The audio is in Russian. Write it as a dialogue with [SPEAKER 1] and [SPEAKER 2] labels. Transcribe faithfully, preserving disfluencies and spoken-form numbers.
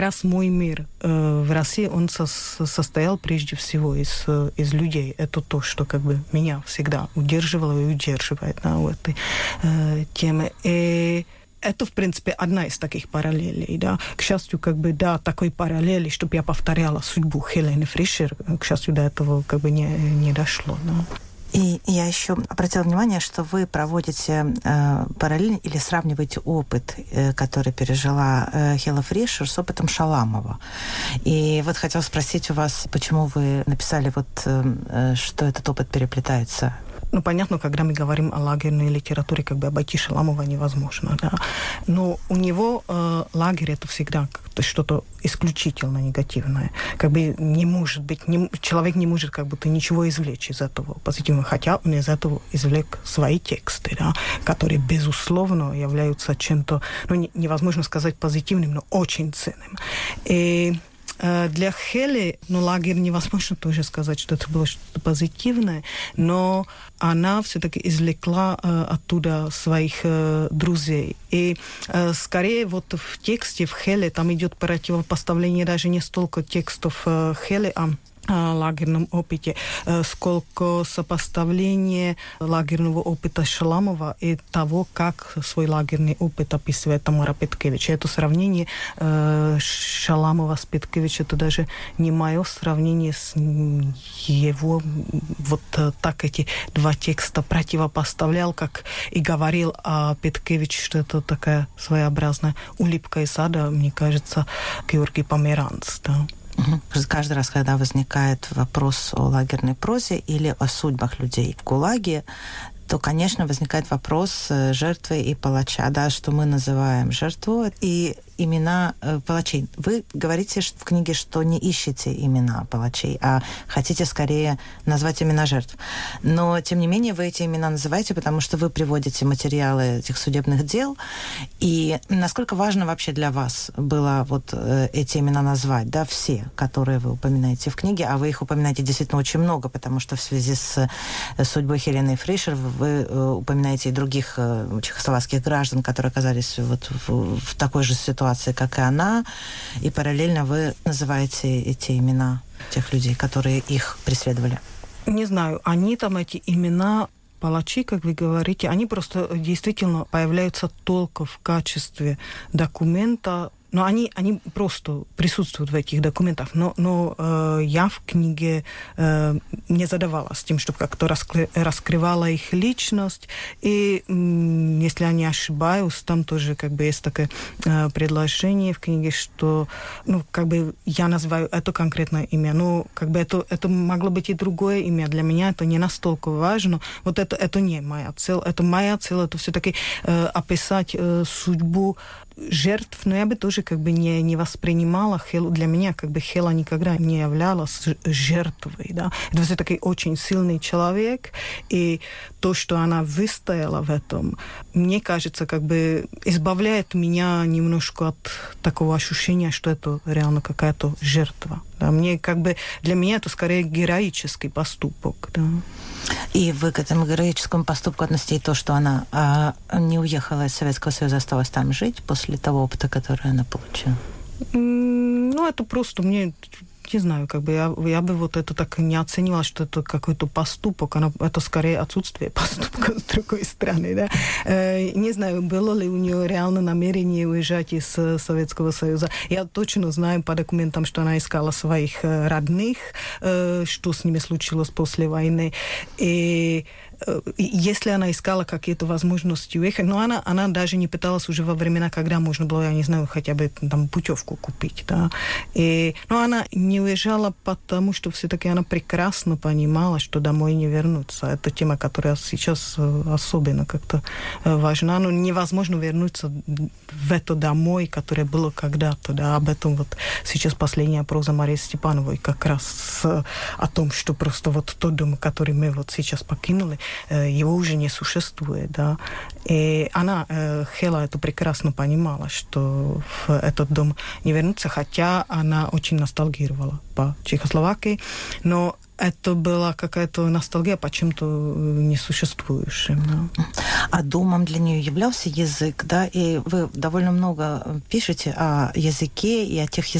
[SPEAKER 1] Раз мой мир э, в России, он со- состоял прежде всего из, из людей. Это то, что как бы меня всегда удерживало и удерживает, да, в этой э, теме. И это, в принципе, одна из таких параллелей, да. К счастью, как бы, да, такой параллели, чтобы я повторяла судьбу Хелены Фишер, к счастью, до этого как бы не, не дошло, да.
[SPEAKER 2] И я еще обратила внимание, что вы проводите э, параллель или сравниваете опыт, э, который пережила э, Хела Фишер, с опытом Шаламова. И вот хотела спросить у вас, почему вы написали, вот, э, что этот опыт переплетается.
[SPEAKER 1] Ну, понятно, когда мы говорим о лагерной литературе, как бы обойти Шаламова невозможно, да. Но у него э, лагерь — это всегда как-то что-то исключительно негативное. Как бы не может быть, не, человек не может как будто ничего извлечь из этого позитивного, хотя он из этого извлек свои тексты, да, которые, безусловно, являются чем-то, ну, не, невозможно сказать позитивным, но очень ценным. И для Хели, ну, лагерь невозможно тоже сказать, что это было что-то позитивное, но она все-таки извлекла э, оттуда своих э, друзей. И э, скорее вот в тексте, в Хеле, там идет противопоставление даже не столько текстов э, Хели, а лагерном опыте, сколько сопоставление лагерного опыта Шаламова и того, как свой лагерный опыт описывает Тамара Петкевич. Это сравнение э, Шаламова с Петкевичем, это даже не мое сравнение с его, вот так эти два текста противопоставлял, как и говорил о Петкевиче, что это такая своеобразная улыбка из ада, мне кажется, Георгий Померанц, да.
[SPEAKER 2] Каждый раз, когда возникает вопрос о лагерной прозе или о судьбах людей в ГУЛАГе, то, конечно, возникает вопрос жертвы и палача, да, что мы называем жертвой, и имена э, палачей. Вы говорите в книге, что не ищете имена палачей, а хотите скорее назвать имена жертв. Но, тем не менее, вы эти имена называете, потому что вы приводите материалы этих судебных дел. И насколько важно вообще для вас было вот э, эти имена назвать, да, все, которые вы упоминаете в книге, а вы их упоминаете действительно очень много, потому что в связи с э, судьбой Хелены Фишер вы э, упоминаете и других э, чехословацких граждан, которые оказались вот в, в такой же ситуации, как и она, и параллельно вы называете эти имена тех людей, которые их преследовали.
[SPEAKER 1] Не знаю, они там, эти имена палачи, как вы говорите, они просто действительно появляются только в качестве документа, но они, они просто присутствуют в этих документах. Но, но э, я в книге э, не задавалась тем, чтобы как-то раскры, раскрывала их личность. И, м, если я не ошибаюсь, там тоже как бы есть такое э, предложение в книге, что, ну, как бы я называю это конкретное имя. Ну, как бы это, это могло быть и другое имя. Для меня это не настолько важно. Вот это, это не моя цель. Это моя цель, это все-таки э, описать э, судьбу жертв, но я бы тоже как бы не, не воспринимала Хелу. Для меня как бы Хела никогда не являлась жертвой, да. Это все-таки очень сильный человек, и то, что она выстояла в этом, мне кажется, как бы избавляет меня немножко от такого ощущения, что это реально какая-то жертва. Да. Мне как бы, для меня это скорее героический поступок, да.
[SPEAKER 2] И вы к этому героическому поступку относите то, что она а, не уехала из Советского Союза, осталась там жить после того опыта, который она получила?
[SPEAKER 1] Mm, ну, это просто мне... Не знаю, как бы я, я бы вот это так не оценивала, что это какой-то поступок, оно, это скорее отсутствие поступка с другой стороны, да. Э, не знаю, было ли у нее реально намерение уезжать из Советского Союза. Я точно знаю по документам, что она искала своих родных, э, что с ними случилось после войны. И если она искала какие-то возможности уехать, но она, она даже не пыталась уже во времена, когда можно было, я не знаю, хотя бы там путевку купить, да. И, но она не уезжала, потому что все-таки она прекрасно понимала, что домой не вернуться. Это тема, которая сейчас особенно как-то важна. Но невозможно вернуться в это домой, которое было когда-то, да. Об этом вот сейчас последняя проза Марии Степановой как раз о том, что просто вот тот дом, который мы вот сейчас покинули, его уже не существует, да. И она, Хела, это прекрасно понимала, что в этот дом не вернуться, хотя она очень ностальгировала по Чехословакии, но это была какая-то ностальгия по чем-то несуществующим. Да.
[SPEAKER 2] А домом для нее являлся язык, да? И вы довольно много пишете о языке и о тех